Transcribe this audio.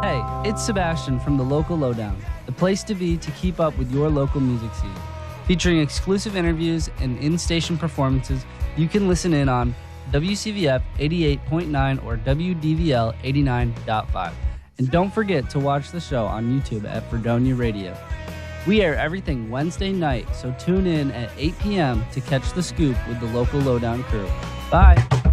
Hey, it's Sebastian from the Local Lowdown, the place to be to keep up with your local music scene. Featuring exclusive interviews and in-station performances, you can listen in on WCVF 88.9 or WDVL 89.5. And don't forget to watch the show on YouTube at Fredonia Radio. We air everything Wednesday night, so tune in at 8 p.m. to catch the scoop with the Local Lowdown crew. Bye!